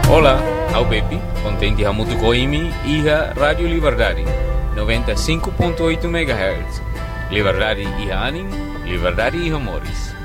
Olá, ao Pepe, contente a muito coimi e a Rádio Liberdade, 95.8 MHz. Liberdade e anim, liberdade e amores.